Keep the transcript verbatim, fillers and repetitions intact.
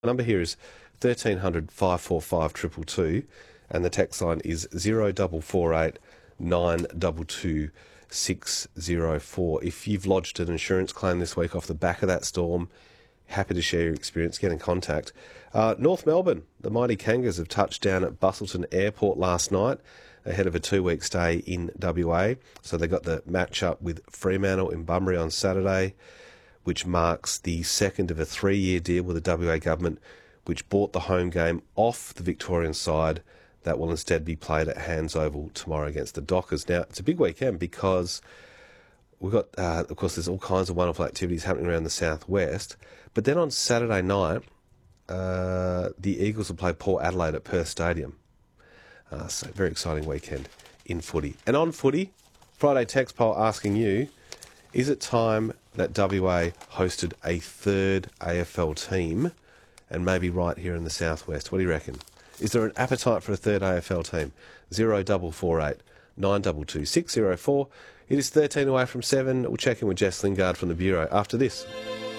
The number here is thirteen hundred, five four five, two two two, and the text line is zero four four eight, nine two two, six zero four. If you've lodged an insurance claim this week off the back of that storm, happy to share your experience. Get in contact. Uh, North Melbourne, the mighty Kangas have touched down at Busselton Airport last night ahead of a two-week stay in W A. So they got the match-up with Fremantle in Bunbury on Saturday, which marks the second of a three-year deal with the W A government, which bought the home game off the Victorian side. That will instead be played at Hands Oval tomorrow against the Dockers. Now, it's a big weekend because we've got, uh, of course, there's all kinds of wonderful activities happening around the southwest. But then on Saturday night, uh, the Eagles will play Port Adelaide at Perth Stadium. Uh, so, very exciting weekend in footy. And on footy, Friday text poll asking you, is it time that W A hosted a third A F L team, and maybe right here in the southwest? What do you reckon? Is there an appetite for a third A F L team? zero four four eight, nine two two, six zero four. It is thirteen away from seven. We'll check in with Jess Lingard from the Bureau after this.